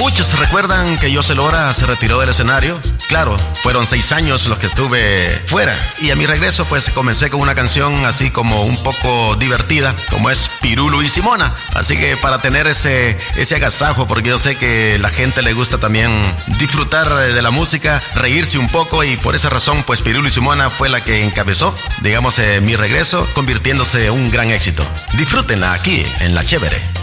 Muchos recuerdan que José Lora se retiró del escenario. Claro, fueron 6 años los que estuve fuera. Y a mi regreso pues comencé con una canción así como un poco divertida, como es Pirulo y Simona. Así que para tener ese agasajo, porque yo sé que la gente le gusta también disfrutar de la música, reírse un poco, y por esa razón pues Pirulo y Simona fue la que encabezó, digamos, mi regreso, convirtiéndose en un gran éxito. Disfrútenla aquí en La Chévere.